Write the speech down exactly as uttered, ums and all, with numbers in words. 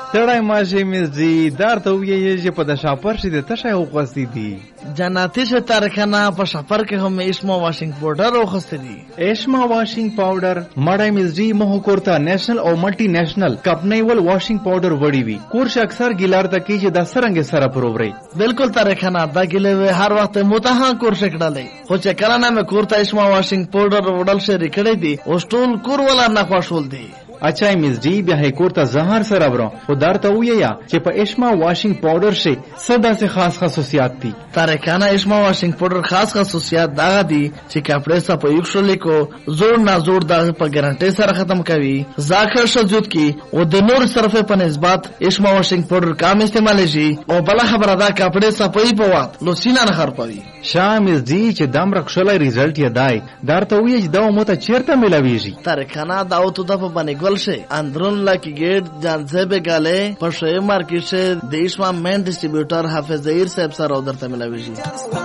ستړی ماشي مس جی دار ته ویې چې په د شاپر شي د تشه وغوستې دي جناتي شه تارکانا په شاپر کې هم اشما واشنګ پاوډر وغوستې دي. اشما واشنګ پاوډر مړی مس جی مه کورته نېشنل او ملټي نېشنل کمپنیول واشنګ پاوډر وړي وي کورش اکثر ګیلار ته کې چې د سرنګ سره پرووري بالکل تارکانا دا ګلې هر وخت متها کورش کړلې خو چې کله نه مې کورته اشما واشنګ پاوډر وړل شي ریکړې دي او ټول کور ولا نه خوشول دي. اچھا مس جی بیا هی کورته زهر سره برو او درته ویا چې په اشما واشنګ پاوډر شي صدا سے خاص خصوصیات دي. تارکانا اشما واشنګ پاوډر خاص خصوصیات دا دي چې کپڑے صاف یوښلې کو زور نه زور دا په ګارانټي سره ختم کوي ځاخر شذوت کی او د نور صرفه په نسبت اشما واشنګ پاوډر کم استعمال شي او بل خبره دا کپڑے صفائی په وخت لو سینا نه خر پوي. شامس جی چې دم رخصله ریزلټ یې دای درته وی چې دا مو ته چیرته ملاويږي. تارکانا دا او ته د په باندې ولشه اندرون لاکی گیٹ جانزیب گاله پر شوی مارکیٹ سے دیشما مین ڈسٹریبیوٹر حافظ ظہیر صاحب سر ادھر تملا ویجی.